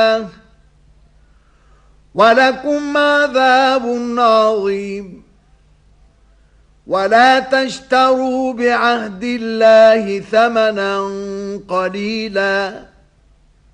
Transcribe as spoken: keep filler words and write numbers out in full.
ولكم عذاب عظيم. ولا تشتروا بعهد الله ثمنا قليلا